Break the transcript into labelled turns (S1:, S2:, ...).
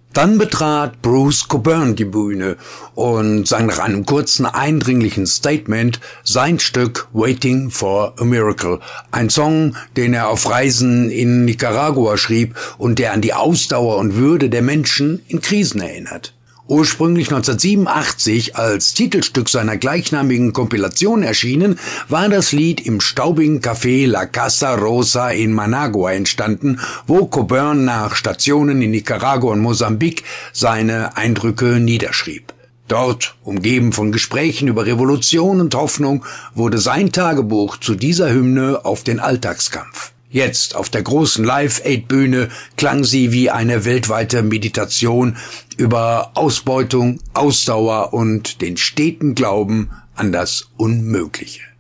S1: Dann betrat Bruce Cockburn die Bühne und sang nach einem kurzen, eindringlichen Statement sein Stück Waiting for a Miracle, ein Song, den er auf Reisen in Nicaragua schrieb und der an die Ausdauer und Würde der Menschen in Krisen erinnert. Ursprünglich 1987 als Titelstück seiner gleichnamigen Kompilation erschienen, war das Lied im staubigen Café La Casa Rosa in Managua entstanden, wo Cockburn nach Stationen in Nicaragua und Mosambik seine Eindrücke niederschrieb. Dort, umgeben von Gesprächen über Revolution und Hoffnung, wurde sein Tagebuch zu dieser Hymne auf den Alltagskampf. Jetzt auf der großen Live-Aid-Bühne klang sie wie eine weltweite Meditation über Ausbeutung, Ausdauer und den steten Glauben an das Unmögliche.